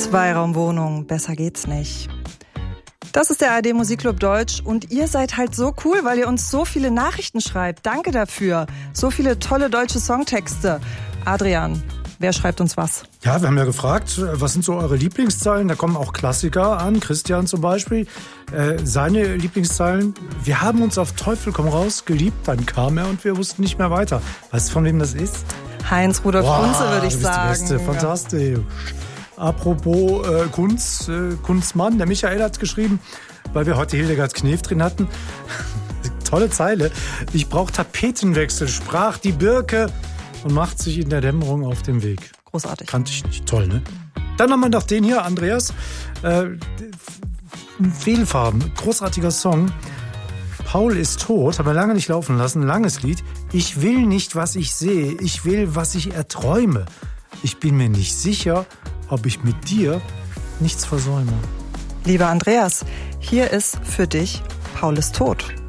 Zweiraumwohnung, besser geht's nicht. Das ist der ARD Musikclub Deutsch und ihr seid halt so cool, weil ihr uns so viele Nachrichten schreibt. Danke dafür. So viele tolle deutsche Songtexte. Adrian, wer schreibt uns was? Ja, wir haben ja gefragt, was sind so eure Lieblingszeilen? Da kommen auch Klassiker an, Christian zum Beispiel. Seine Lieblingszeilen: Wir haben uns auf Teufel komm raus geliebt, dann kam er und wir wussten nicht mehr weiter. Weißt du, von wem das ist? Heinz Rudolf Kunze, würde ich sagen. Du bist die Beste, fantastisch. Apropos Kunstmann, der Michael hat geschrieben, weil wir heute Hildegard Knef drin hatten. Tolle Zeile. Ich brauche Tapetenwechsel, sprach die Birke und macht sich in der Dämmerung auf den Weg. Großartig. Kannte ich nicht. Toll, ne? Dann haben wir noch den hier, Andreas. Fehlfarben, großartiger Song. Paul ist tot, haben wir lange nicht laufen lassen, langes Lied. Ich will nicht, was ich sehe, ich will, was ich erträume. Ich bin mir nicht sicher, ob ich mit dir nichts versäume. Lieber Andreas, hier ist für dich Paul ist tot.